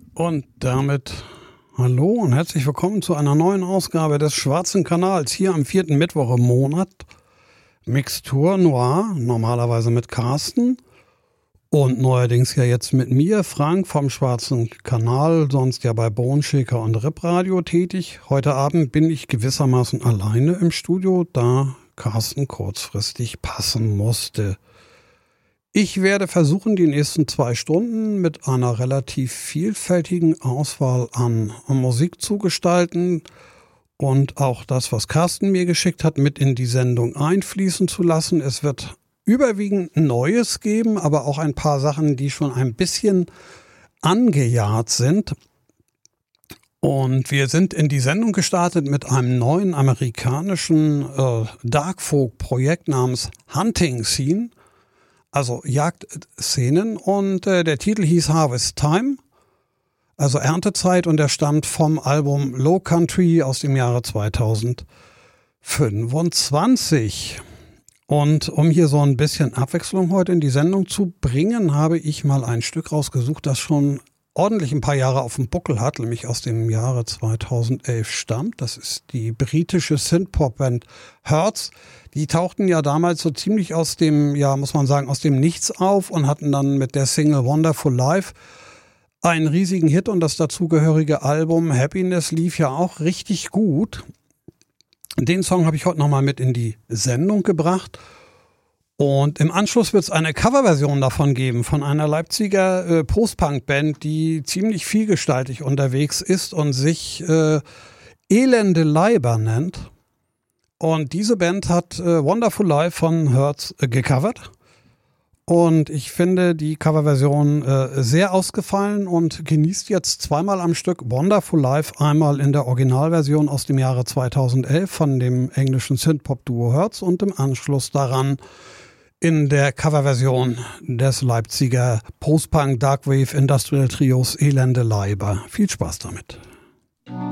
Und damit hallo und herzlich willkommen zu einer neuen Ausgabe des Schwarzen Kanals hier am 4. Mittwoch im Monat. Mixtur Noir, normalerweise mit Carsten und neuerdings ja jetzt mit mir, Frank vom Schwarzen Kanal, sonst ja bei Boneshaker und Rip Radio tätig. Heute Abend bin ich gewissermaßen alleine im Studio, da Carsten kurzfristig passen musste. Ich werde versuchen, die nächsten 2 Stunden mit einer relativ vielfältigen Auswahl an Musik zu gestalten und auch das, was Carsten mir geschickt hat, mit in die Sendung einfließen zu lassen. Es wird überwiegend Neues geben, aber auch ein paar Sachen, die schon ein bisschen angejahrt sind. Und wir sind in die Sendung gestartet mit einem neuen amerikanischen Dark-Folk-Projekt namens Hunting Scene. Also Jagdszenen, und der Titel hieß Harvest Time, also Erntezeit, und der stammt vom Album Low Country aus dem Jahre 2025. Und um hier so ein bisschen Abwechslung heute in die Sendung zu bringen, habe ich mal ein Stück rausgesucht, das schon ordentlich ein paar Jahre auf dem Buckel hat, nämlich aus dem Jahre 2011 stammt. Das ist die britische Synthpop-Band Hurts. Die tauchten ja damals so ziemlich aus dem, ja, muss man sagen, aus dem Nichts auf und hatten dann mit der Single Wonderful Life einen riesigen Hit, und das dazugehörige Album Happiness lief ja auch richtig gut. Den Song habe ich heute nochmal mit in die Sendung gebracht. Und im Anschluss wird es eine Coverversion davon geben von einer Leipziger Post-Punk-Band, die ziemlich vielgestaltig unterwegs ist und sich Elende Leiber nennt. Und diese Band hat Wonderful Life von Hurts gecovert. Und ich finde die Coverversion sehr ausgefallen und genießt jetzt zweimal am Stück Wonderful Life. Einmal in der Originalversion aus dem Jahre 2011 von dem englischen Synthpop-Duo Hurts und im Anschluss daran in der Coverversion des Leipziger Post-Punk Darkwave Industrial Trios Elende Leiber. Viel Spaß damit.